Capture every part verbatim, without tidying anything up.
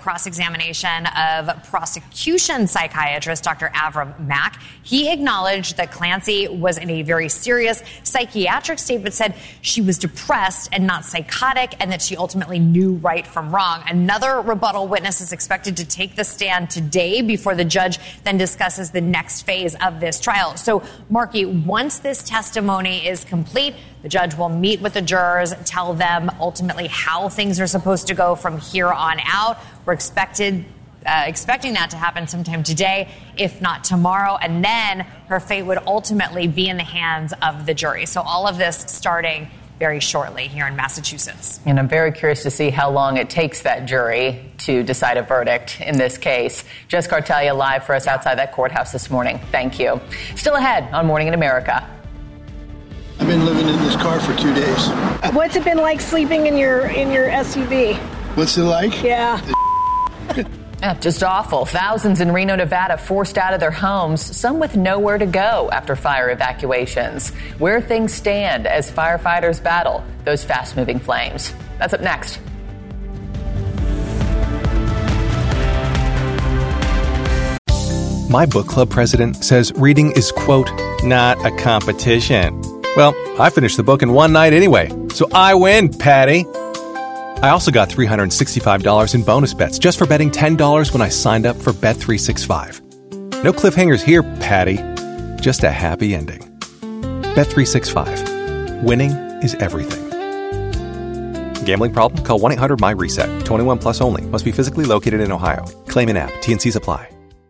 cross-examination of prosecution psychiatrist Doctor Avram Mack. He acknowledged that Clancy was in a very serious psychiatric state, but said she was depressed and not psychotic, and that she ultimately knew right from wrong. Another rebuttal witness is expected to take the stand today before the judge then discusses the next phase of this trial. So, Marky, once this testimony is complete, the judge will meet with the jurors, tell them ultimately how things are supposed to go from here on out. We're expected, uh, expecting that to happen sometime today, if not tomorrow. And then her fate would ultimately be in the hands of the jury. So all of this starting very shortly here in Massachusetts. And I'm very curious to see how long it takes that jury to decide a verdict in this case. Jess Cartalia live for us outside that courthouse this morning. Thank you. Still ahead on Morning in America. I've been living in this car for two days. What's it been like sleeping in your in your S U V? What's it like? Yeah. Yeah, just awful. Thousands in Reno, Nevada forced out of their homes, some with nowhere to go after fire evacuations. Where things stand as firefighters battle those fast-moving flames. That's up next. My book club president says reading is, quote, not a competition. Well, I finished the book in one night anyway, so I win, Patty. I also got three hundred sixty-five dollars in bonus bets just for betting ten dollars when I signed up for Bet three sixty-five. No cliffhangers here, Patty. Just a happy ending. Bet three sixty-five. Winning is everything. Gambling problem? Call one eight hundred M Y reset. twenty-one plus only. Must be physically located in Ohio. Claim in app. T and C's apply.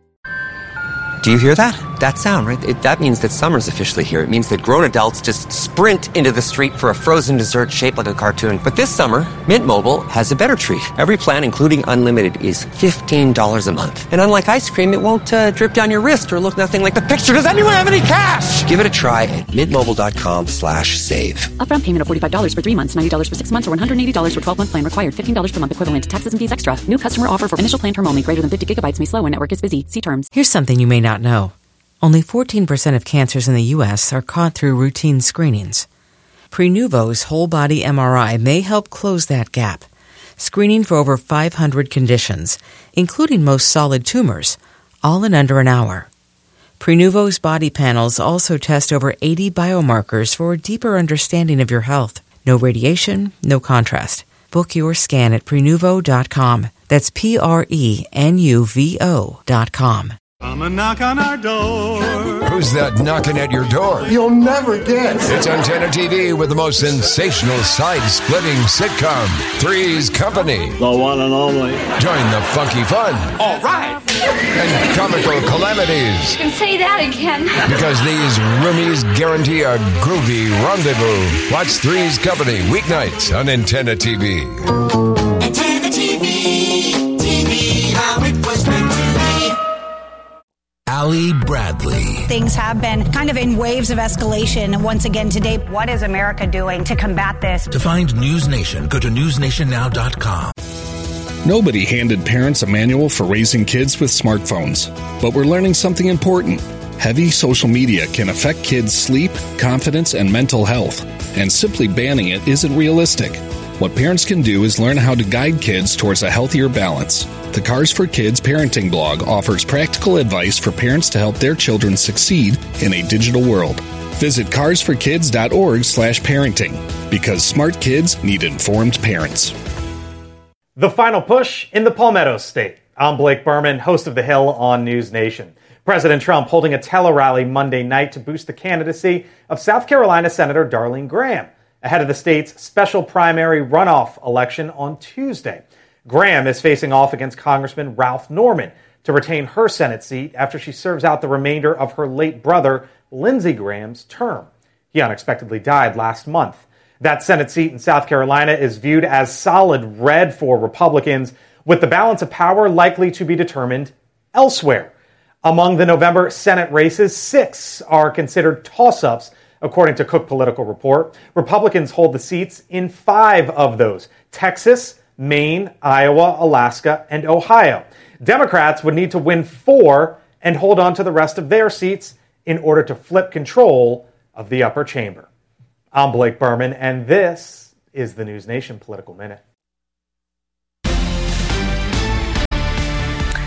Do you hear that? That sound, right? It, that means that summer's officially here. It means that grown adults just sprint into the street for a frozen dessert shaped like a cartoon. But this summer, Mint Mobile has a better treat. Every plan, including unlimited, is fifteen dollars a month. And unlike ice cream, it won't uh, drip down your wrist or look nothing like the picture. Does anyone have any cash? Give it a try at mintmobile.com slash save. Upfront payment of forty-five dollars for three months, ninety dollars for six months, or one hundred eighty dollars for twelve-month plan required. fifteen dollars per month equivalent. Taxes and fees extra. New customer offer for initial plan term only. Greater than fifty gigabytes may slow when network is busy. See terms. Here's something you may not know. Only fourteen percent of cancers in the U S are caught through routine screenings. Prenuvo's whole-body M R I may help close that gap, screening for over five hundred conditions, including most solid tumors, all in under an hour. Prenuvo's body panels also test over eighty biomarkers for a deeper understanding of your health. No radiation, no contrast. Book your scan at Prenuvo dot com. That's P R E N U V O dot com. Come and knock on our door. Who's that knocking at your door? You'll never guess. It's Antenna T V with the most sensational side-splitting sitcom, Three's Company. The one and only. Join the funky fun. All right. And comical calamities. You can say that again. Because these roomies guarantee a groovy rendezvous. Watch Three's Company weeknights on Antenna T V. Antenna T V. T V, how it was meant to be. Allie Bradley. Things have been kind of in waves of escalation once again today. What is America doing to combat this? To find News Nation, go to news nation now dot com. Nobody handed parents a manual for raising kids with smartphones, but we're learning something important. Heavy social media can affect kids' sleep, confidence, and mental health, and simply banning it isn't realistic. What parents can do is learn how to guide kids towards a healthier balance. The Cars for Kids parenting blog offers practical advice for parents to help their children succeed in a digital world. Visit cars for kids dot org slash parenting, because smart kids need informed parents. The final push in the Palmetto State. I'm Blake Berman, host of The Hill on News Nation. President Trump holding a tele-rally Monday night to boost the candidacy of South Carolina Senator Darlene Graham ahead of the state's special primary runoff election on Tuesday. Graham is facing off against Congressman Ralph Norman to retain her Senate seat after she serves out the remainder of her late brother, Lindsey Graham's term. He unexpectedly died last month. That Senate seat in South Carolina is viewed as solid red for Republicans, with the balance of power likely to be determined elsewhere. Among the November Senate races, six are considered toss-ups, according to Cook Political Report. Republicans hold the seats in five of those: Texas, Maine, Iowa, Alaska, and Ohio. Democrats would need to win four and hold on to the rest of their seats in order to flip control of the upper chamber. I'm Blake Berman, and this is the News Nation Political Minute.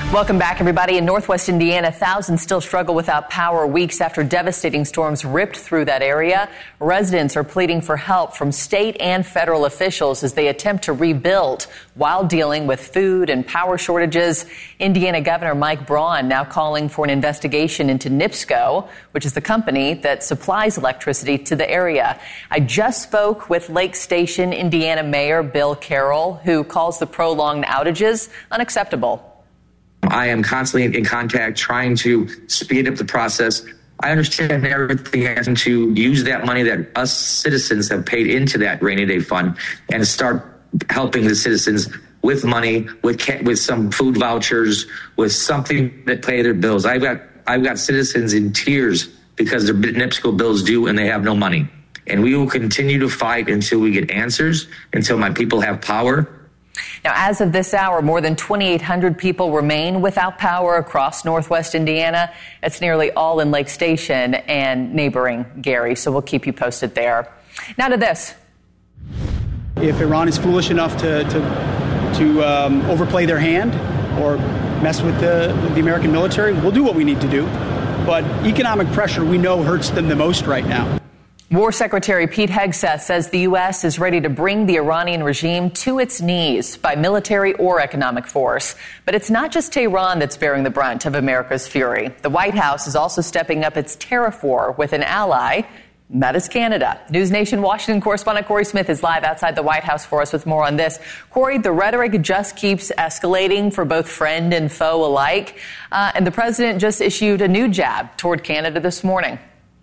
Welcome back, everybody. In Northwest Indiana, thousands still struggle without power weeks after devastating storms ripped through that area. Residents are pleading for help from state and federal officials as they attempt to rebuild while dealing with food and power shortages. Indiana Governor Mike Braun now calling for an investigation into NIPSCO, which is the company that supplies electricity to the area. I just spoke with Lake Station, Indiana Mayor Bill Carroll, who calls the prolonged outages unacceptable. I am constantly in contact trying to speed up the process. I understand everything has to use that money that us citizens have paid into that rainy day fund and start helping the citizens with money, with with some food vouchers, with something that pay their bills. I've got I've got citizens in tears because their NIPSCO bills due and they have no money. And we will continue to fight until we get answers, until my people have power. Now, as of this hour, more than twenty-eight hundred people remain without power across Northwest Indiana. It's nearly all in Lake Station and neighboring Gary, so we'll keep you posted there. Now to this. If Iran is foolish enough to to, to um, overplay their hand or mess with the, the American military, we'll do what we need to do. But economic pressure, we know, hurts them the most right now. War Secretary Pete Hegseth says the U S is ready to bring the Iranian regime to its knees by military or economic force. But it's not just Tehran that's bearing the brunt of America's fury. The White House is also stepping up its tariff war with an ally. That is Canada. News Nation Washington correspondent Corey Smith is live outside the White House for us with more on this. Corey, the rhetoric just keeps escalating for both friend and foe alike. Uh, and the president just issued a new jab toward Canada this morning.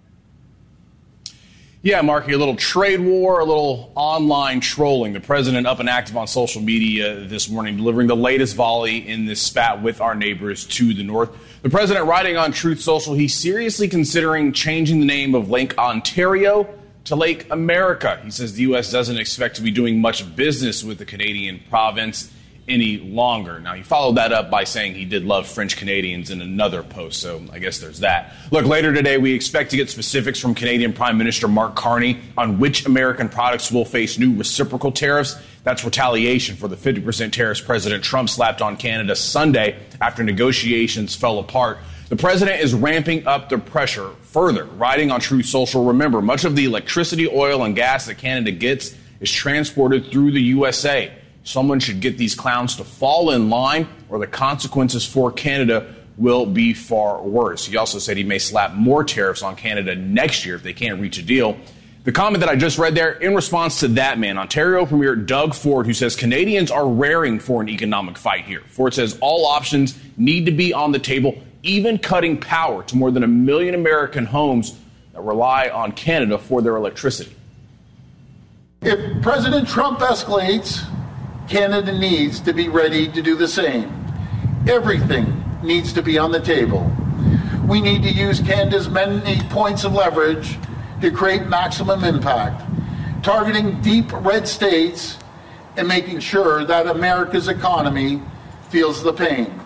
Yeah, Marky, a little trade war, a little online trolling. The president up and active on social media this morning, delivering the latest volley in this spat with our neighbors to the north. The president writing on Truth Social, he's seriously considering changing the name of Lake Ontario to Lake America. He says the U S doesn't expect to be doing much business with the Canadian province any longer. Now, he followed that up by saying he did love French Canadians in another post, so I guess there's that. Look, later today, we expect to get specifics from Canadian Prime Minister Mark Carney on which American products will face new reciprocal tariffs. That's retaliation for the fifty percent tariffs President Trump slapped on Canada Sunday after negotiations fell apart. The president is ramping up the pressure further, writing on Truth Social. Remember, much of the electricity, oil, and gas that Canada gets is transported through the U S A. Someone should get these clowns to fall in line, or the consequences for Canada will be far worse. He also said he may slap more tariffs on Canada next year if they can't reach a deal. The comment that I just read there, in response to that man, Ontario Premier Doug Ford, who says Canadians are raring for an economic fight here. Ford says all options need to be on the table, even cutting power to more than a million American homes that rely on Canada for their electricity. If President Trump escalates, Canada needs to be ready to do the same. Everything needs to be on the table. We need to use Canada's many points of leverage to create maximum impact, targeting deep red states and making sure that America's economy feels the pain.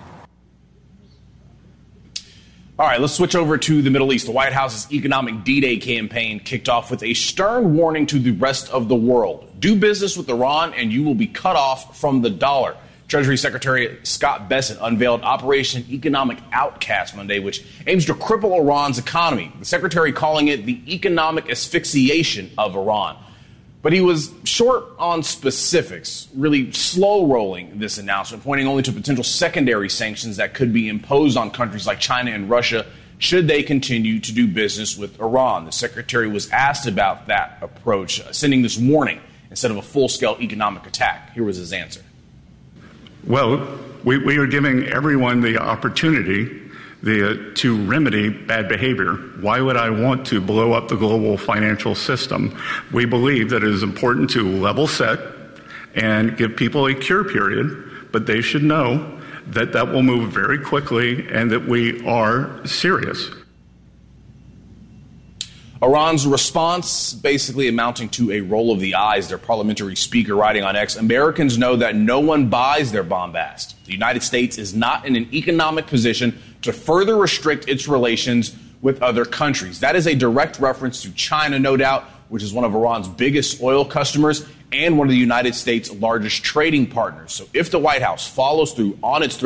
All right, let's switch over to the Middle East. The White House's Economic D-Day campaign kicked off with a stern warning to the rest of the world. Do business with Iran and you will be cut off from the dollar. Treasury Secretary Scott Bessent unveiled Operation Economic Outcast Monday, which aims to cripple Iran's economy. The secretary calling it the economic asphyxiation of Iran. But he was short on specifics, really slow-rolling this announcement, pointing only to potential secondary sanctions that could be imposed on countries like China and Russia should they continue to do business with Iran. The secretary was asked about that approach, uh, sending this warning instead of a full-scale economic attack. Here was his answer. Well, we, we are giving everyone the opportunity The, uh, to remedy bad behavior. Why would I want to blow up the global financial system? We believe that it is important to level set and give people a cure period, but they should know that that will move very quickly and that we are serious. Iran's response basically amounting to a roll of the eyes. Their parliamentary speaker writing on X, Americans know that no one buys their bombast. The United States is not in an economic position to further restrict its relations with other countries. That is a direct reference to China, no doubt, which is one of Iran's biggest oil customers and one of the United States' largest trading partners. So if the White House follows through on its threat,